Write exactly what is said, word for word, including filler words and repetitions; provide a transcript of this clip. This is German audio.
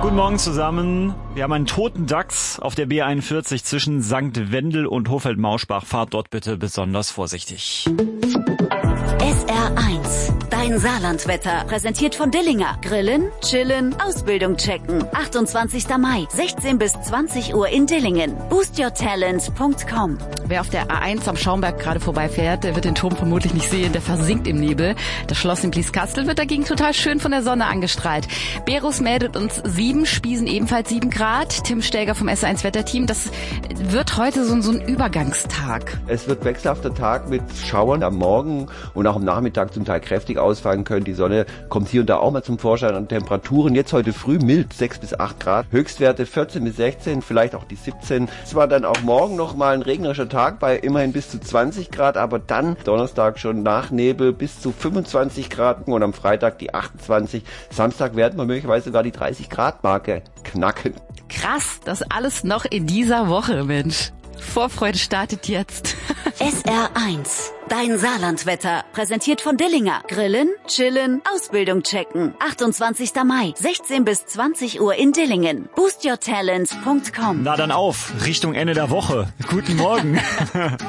Guten Morgen zusammen. Wir haben einen toten Dachs auf der B einundvierzig zwischen Sankt Wendel und Hofeld-Mauschbach. Fahrt dort bitte besonders vorsichtig. S R eins, dein Saarlandwetter, präsentiert von Dillinger. Grillen, chillen, Ausbildung checken. achtundzwanzigster Mai, sechzehn bis zwanzig Uhr in Dillingen. boost your talent punkt com. Wer auf der A eins am Schaumberg gerade vorbeifährt, der wird den Turm vermutlich nicht sehen, der versinkt im Nebel. Das Schloss in Blieskastel wird dagegen total schön von der Sonne angestrahlt. Berus meldet uns sieben, Spiesen ebenfalls sieben Grad. Tim Stäger vom S R eins Wetterteam, das wird heute so, so ein Übergangstag. Es wird wechselhafter Tag mit Schauern am Morgen und auch am Nachmittag zum Teil kräftig ausfallen können. Die Sonne kommt hier und da auch mal zum Vorschein an Temperaturen. Jetzt heute früh mild, sechs bis acht Grad. Höchstwerte vierzehn bis sechzehn, vielleicht auch die siebzehn. Es war dann auch morgen noch mal ein regnerischer Tag bei immerhin bis zu zwanzig Grad, aber dann Donnerstag schon nach Nebel bis zu fünfundzwanzig Grad und am Freitag die achtundzwanzig. Samstag werden wir möglicherweise sogar die dreißig Grad Marke knacken. Krass, das alles noch in dieser Woche, Mensch. Vorfreude startet jetzt. S R eins, dein Saarlandwetter, präsentiert von Dillinger. Grillen, chillen, Ausbildung checken. achtundzwanzigster Mai, sechzehn bis zwanzig Uhr in Dillingen. boost your talent punkt com. Na dann auf, Richtung Ende der Woche. Guten Morgen.